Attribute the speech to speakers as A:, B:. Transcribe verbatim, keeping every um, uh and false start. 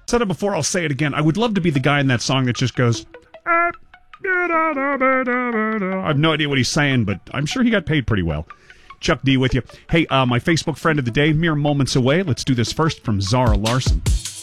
A: said it before, I'll say it again. I would love to be the guy in that song that just goes, I have no idea what he's saying, but I'm sure he got paid pretty well. Chuck D with you. Hey, uh, my Facebook friend of the day, mere moments away. Let's do this first from Zara Larson.